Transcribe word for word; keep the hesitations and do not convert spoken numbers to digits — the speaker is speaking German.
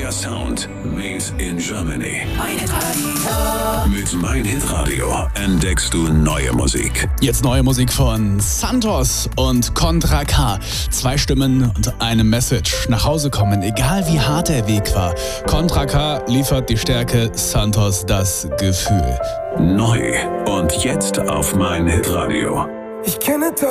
Der Sound made in Germany. Mein Hitradio. Mit Mein Hitradio entdeckst du neue Musik. Jetzt neue Musik von Santos und Contra K. Zwei Stimmen und eine Message. Nach Hause kommen, egal wie hart der Weg war. Contra K liefert die Stärke, Santos das Gefühl. Neu und jetzt auf Mein Hitradio. Ich kenne